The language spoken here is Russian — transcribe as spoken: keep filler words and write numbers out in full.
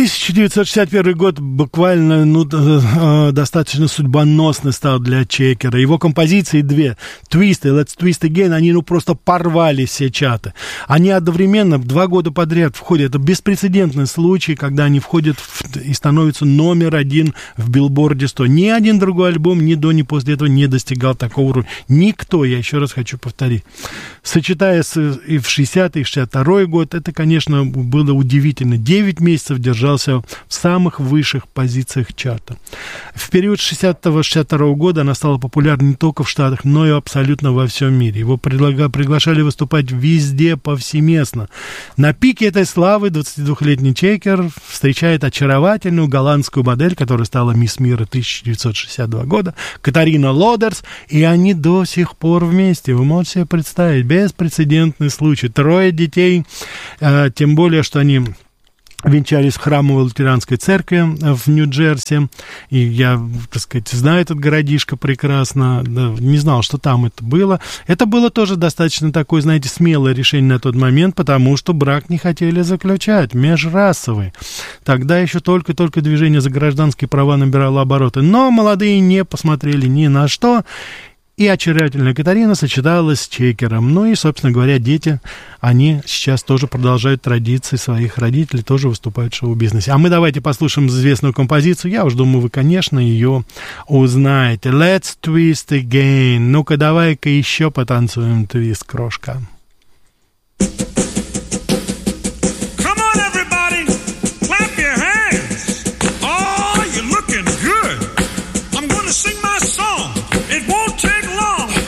тысяча девятьсот шестьдесят первый год буквально ну, достаточно судьбоносный стал для Чекера. Его композиции две, Twist и Let's Twist Again, они ну просто порвали все чарты. Они одновременно два года подряд входят. Это беспрецедентный случай, когда они входят в, и становятся номер один в Билборде сто. Ни один другой альбом ни до, ни после этого не достигал такого уровня. Никто, я еще раз хочу повторить. Сочетая с, и в шестидесятый, и в шестьдесят второй год, это, конечно, было удивительно. девять месяцев держался в самых высших позициях чарта. В период с шестидесятого — шестьдесят второго года она стала популярна не только в Штатах, но и абсолютно во всем мире. Его предлагали, приглашали выступать везде, повсеместно. На пике этой славы двадцатидвухлетний Чекер встречает очаровательную голландскую модель, которая стала мисс мира тысяча девятьсот шестьдесят второго года, Катарина Лодерс, и они до сих пор вместе. Вы можете себе представить, беспрецедентный случай. Трое детей, э, тем более, что они венчались в храмовой лютеранской церкви в Нью-Джерси, и я, так сказать, знаю этот городишко прекрасно, да, не знал, что там это было. Это было тоже достаточно такое, знаете, смелое решение на тот момент, потому что брак не хотели заключать, межрасовый. Тогда еще только-только движение за гражданские права набирало обороты, но молодые не посмотрели ни на что, и очаровательная Катарина сочеталась с Чекером. Ну и, собственно говоря, дети, они сейчас тоже продолжают традиции своих родителей, тоже выступают в шоу-бизнесе. А мы давайте послушаем известную композицию. Я уж думаю, вы, конечно, ее узнаете. Let's Twist Again. Ну-ка, давай-ка еще потанцуем твист, крошка.